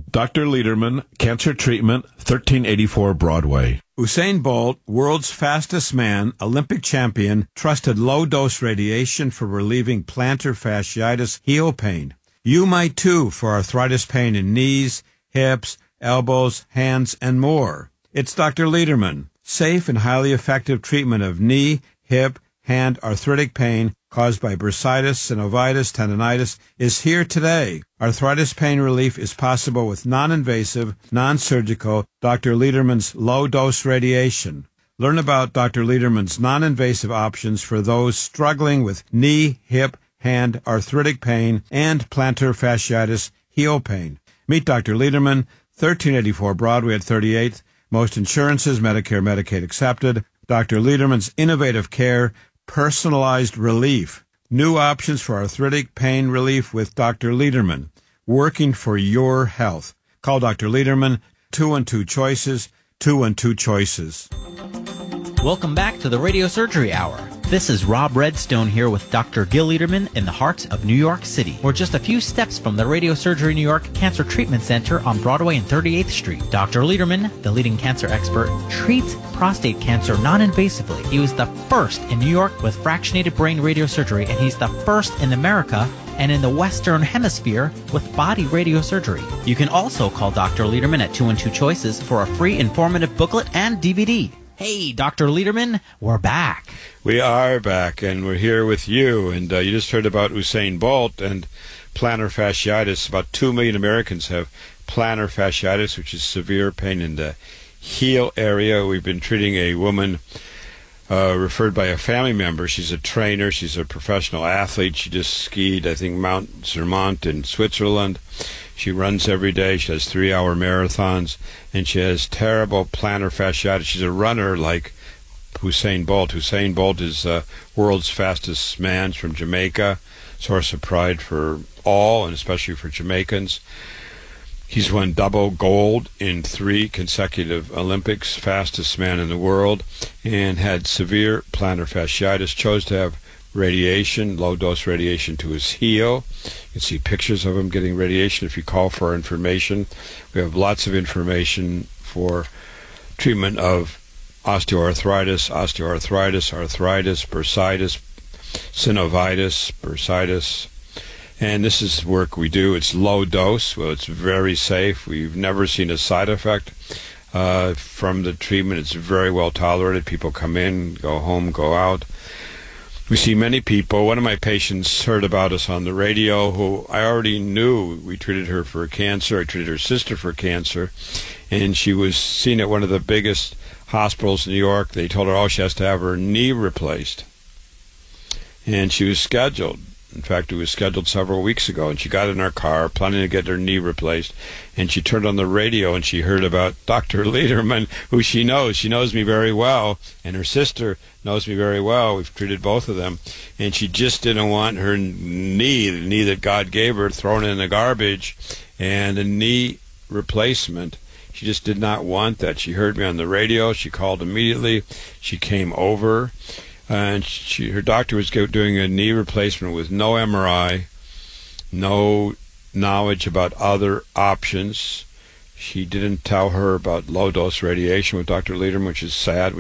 Dr. Lederman, Cancer Treatment, 1384 Broadway. Usain Bolt, world's fastest man, Olympic champion, trusted low-dose radiation for relieving plantar fasciitis heel pain. You might too for arthritis pain in knees, hips, elbows, hands, and more. It's Dr. Lederman. Safe and highly effective treatment of knee, hip, hand arthritic pain caused by bursitis, synovitis, tendonitis is here today. Arthritis pain relief is possible with non-invasive, non-surgical Dr. Lederman's low-dose radiation. Learn about Dr. Lederman's non-invasive options for those struggling with knee, hip, hand arthritic pain and plantar fasciitis heel pain. Meet Dr. Lederman, 1384 Broadway at 38th. Most insurances, Medicare, Medicaid accepted. Dr. Lederman's innovative care, personalized relief. New options for arthritic pain relief with Dr. Lederman. Working for your health. Call Dr. Lederman, 212-CHOICES, 212-CHOICES. Welcome back to the Radio Surgery Hour. This is Rob Redstone here with Dr. Gil Lederman in the heart of New York City. We're just a few steps from the Radio Surgery New York Cancer Treatment Center on Broadway and 38th Street. Dr. Lederman, the leading cancer expert, treats prostate cancer non-invasively. He was the first in New York with fractionated brain radiosurgery, and he's the first in America and in the Western Hemisphere with body radiosurgery. You can also call Dr. Lederman at 212-CHOICES for a free informative booklet and DVD. Hey, Dr. Lederman, we're back. We are back, and we're here with you. And you just heard about Usain Bolt and plantar fasciitis. About 2 million Americans have plantar fasciitis, which is severe pain in the heel area. We've been treating a woman referred by a family member. She's a trainer. She's a professional athlete. She just skied, I think, Mount Zermatt in Switzerland. She runs every day. She has 3-hour marathons, and she has terrible plantar fasciitis. She's a runner like Usain Bolt. Usain Bolt is world's fastest man from Jamaica, source of pride for all, and especially for Jamaicans. He's won double gold in 3 consecutive Olympics, fastest man in the world, and had severe plantar fasciitis, chose to have radiation, low-dose radiation to his heel. You can see pictures of him getting radiation if you call for our information. We have lots of information for treatment of osteoarthritis, arthritis, bursitis, synovitis, bursitis. And this is work we do. It's low dose. Well, it's very safe. We've never seen a side effect from the treatment. It's very well tolerated. People come in, go home, go out. We see many people. One of my patients heard about us on the radio who I already knew. We treated her for cancer. I treated her sister for cancer. And she was seen at one of the biggest hospitals in New York. They told her, oh, she has to have her knee replaced. And she was scheduled. In fact, it was scheduled several weeks ago, and she got in her car planning to get her knee replaced, and she turned on the radio and she heard about Dr. Lederman, who she knows. She knows me very well, and her sister knows me very well. We've treated both of them, and she just didn't want her knee, the knee that God gave her, thrown in the garbage, and a knee replacement. She just did not want that. She heard me on the radio. She called immediately. She came over. And her doctor was doing a knee replacement with no MRI, no knowledge about other options. She didn't tell her about low-dose radiation with Dr. Lederman, which is sad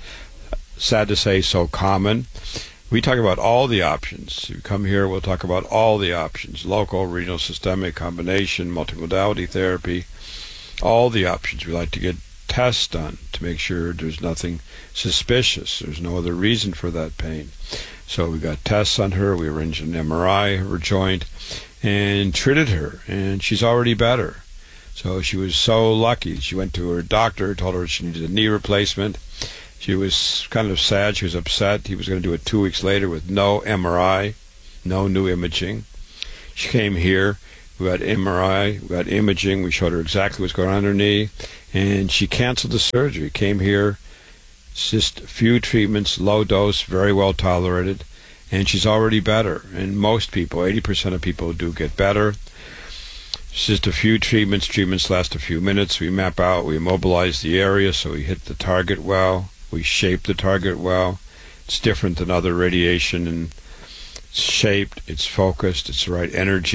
to say, so common. We talk about all the options. You come here, we'll talk about all the options: local, regional, systemic, combination, multimodality therapy, all the options. We like to get tests done to make sure there's nothing suspicious. There's no other reason for that pain. So we got tests on her. We arranged an MRI of her joint and treated her, and she's already better. So she was so lucky. She went to her doctor, told her she needed a knee replacement. She was kind of sad. She was upset. He was going to do it 2 weeks later with no MRI, no new imaging. She came here. We got MRI, we got imaging. We showed her exactly what's going on in her knee, and she canceled the surgery. Came here, just a few treatments, low dose, very well tolerated, and she's already better. And most people, 80% of people, do get better. It's just a few treatments. Treatments last a few minutes. We map out, we immobilize the area so we hit the target well. We shape the target well. It's different than other radiation, and it's shaped, it's focused, it's the right energy.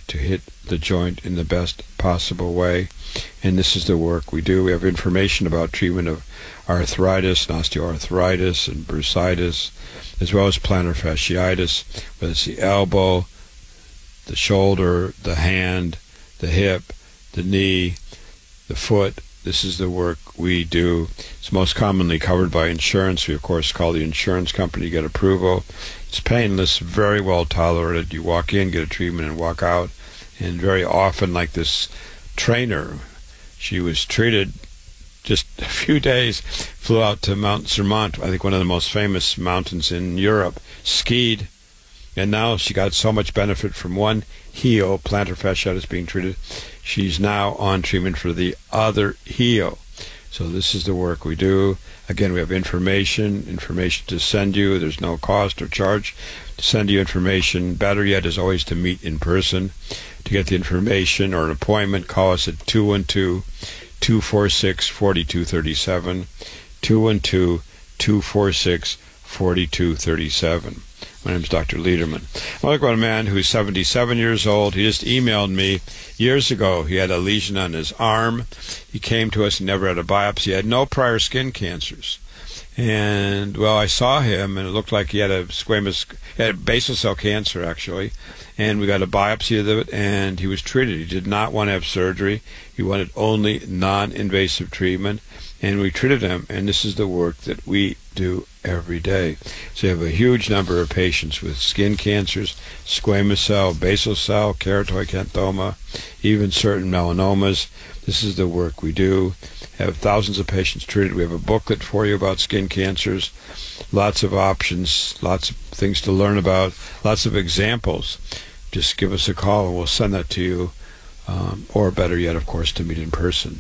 to hit the joint in the best possible way. And this is the work we do. We have information about treatment of arthritis and osteoarthritis and bursitis, as well as plantar fasciitis, whether it's the elbow, the shoulder, the hand, the hip, the knee, the foot. This is the work we do. It's most commonly covered by insurance. We, of course, call the insurance company to get approval. It's painless, very well tolerated. You walk in, get a treatment, and walk out. And very often, like this trainer, she was treated just a few days, flew out to Mount Zermatt, I think one of the most famous mountains in Europe, skied, and now she got so much benefit from one heel, plantar fasciitis, being treated. She's now on treatment for the other heel. So this is the work we do. Again, we have information to send you. There's no cost or charge to send you information. Better yet is always to meet in person. To get the information or an appointment, call us at 212-246-4237, 212-246-4237. My name is Dr. Lederman. I want to talk about a man who's 77 years old. He just emailed me years ago. He had a lesion on his arm. He came to us and never had a biopsy. He had no prior skin cancers. And, well, I saw him, and it looked like he had a basal cell cancer, actually. And we got a biopsy of it, and he was treated. He did not want to have surgery. He wanted only non-invasive treatment. And we treated him, and this is the work that we do every day. So you have a huge number of patients with skin cancers, squamous cell, basal cell, keratoacanthoma, even certain melanomas. This is the work we do. Have thousands of patients treated. We have a booklet for you about skin cancers, lots of options, lots of things to learn about, lots of examples. Just give us a call and we'll send that to you, or better yet, of course, to meet in person.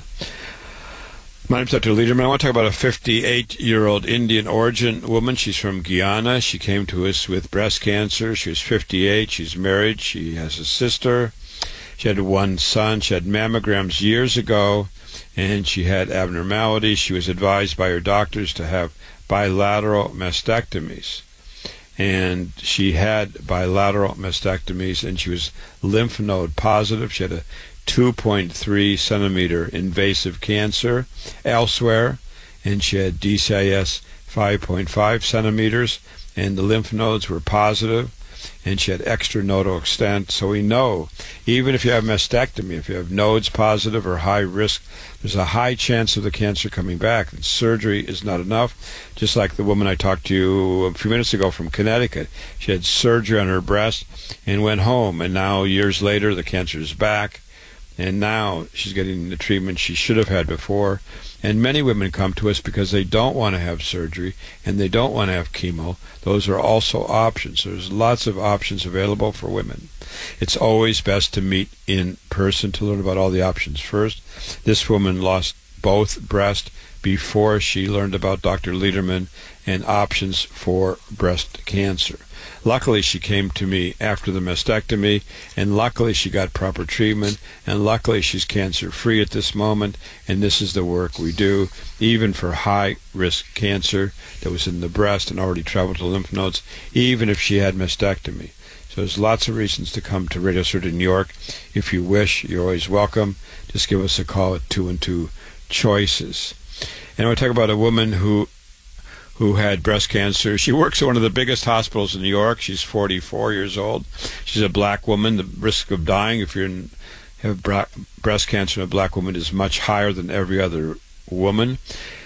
My name's Dr. Lederman. I want to talk about a 58-year-old Indian origin woman. She's from Guyana. She came to us with breast cancer. She was 58. She's married. She has a sister. She had one son. She had mammograms years ago, and she had abnormalities. She was advised by her doctors to have bilateral mastectomies. And she had bilateral mastectomies, and she was lymph node positive. She had a 2.3 centimeter invasive cancer elsewhere, and she had DCIS 5.5 centimeters, and the lymph nodes were positive, and she had extranodal extent. So we know, even if you have mastectomy, if you have nodes positive or high risk, there's a high chance of the cancer coming back, and surgery is not enough. Just like the woman I talked to you a few minutes ago from Connecticut. She had surgery on her breast and went home, and now years later the cancer is back. And now she's getting the treatment she should have had before. And many women come to us because they don't want to have surgery and they don't want to have chemo. Those are also options. There's lots of options available for women. It's always best to meet in person to learn about all the options first. This woman lost both breasts before she learned about Dr. Lederman and options for breast cancer. Luckily, she came to me after the mastectomy, and luckily she got proper treatment, and luckily she's cancer-free at this moment, and this is the work we do, even for high-risk cancer that was in the breast and already traveled to lymph nodes, even if she had mastectomy. So there's lots of reasons to come to Radio Surgery New York. If you wish, you're always welcome. Just give us a call at 212-CHOICES. And I want to talk about a woman who had breast cancer. She works at one of the biggest hospitals in New York. She's 44 years old. She's a black woman. The risk of dying if you have breast cancer in a black woman is much higher than every other woman.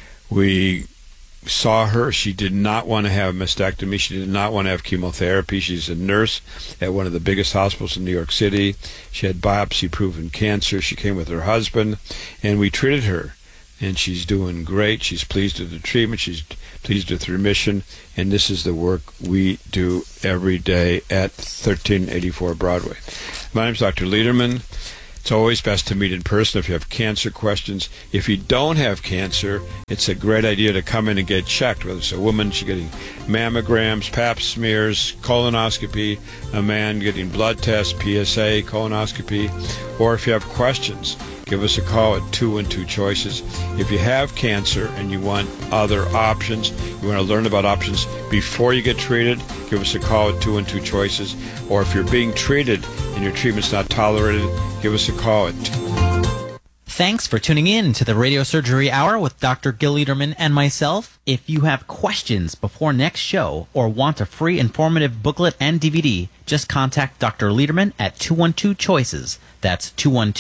We saw her. She did not want to have a mastectomy. She did not want to have chemotherapy. She's a nurse at one of the biggest hospitals in New York City. She had biopsy-proven cancer. She came with her husband, and we treated her. And she's doing great. She's pleased with the treatment. She's pleased with remission. And this is the work we do every day at 1384 Broadway. My name's Dr. Lederman. It's always best to meet in person if you have cancer questions. If you don't have cancer, it's a great idea to come in and get checked. Whether it's a woman, she's getting mammograms, pap smears, colonoscopy, a man getting blood tests, PSA, colonoscopy, or if you have questions, give us a call at 212-CHOICES. If you have cancer and you want other options, you want to learn about options before you get treated, give us a call at 212-CHOICES. Or if you're being treated and your treatment's not tolerated, give us a call at Thanks for tuning in to the Radio Surgery Hour with Dr. Gil Liederman and myself. If you have questions before next show or want a free informative booklet and DVD, just contact Dr. Liederman at 212-CHOICES. That's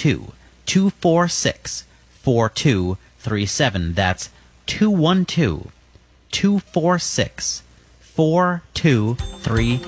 212-246-4237. That's 212-246-4237.